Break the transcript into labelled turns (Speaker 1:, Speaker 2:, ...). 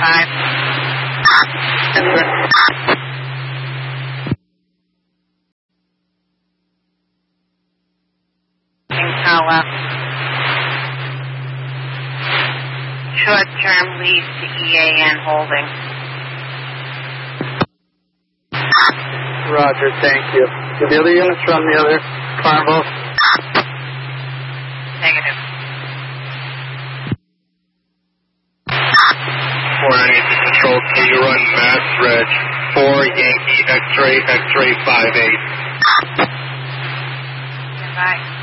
Speaker 1: 5.
Speaker 2: Yes, sir.
Speaker 1: Impala. Short-term lead to EAN Holding.
Speaker 2: Roger, thank you. Do the other units run the other Carnival?
Speaker 1: Negative.
Speaker 3: 492 Control, can you run Mass Reg 4 Yankee X-Ray 58?
Speaker 1: Goodbye.